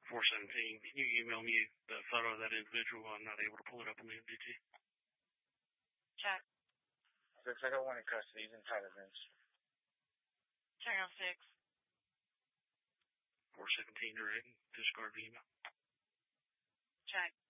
417. Can you email me the photo of that individual? I'm not able to pull it up on the MDT. Check. 6, I got one in custody. He's in Tyler Vince. Check on 6. 417 direct. Discard the email. Check.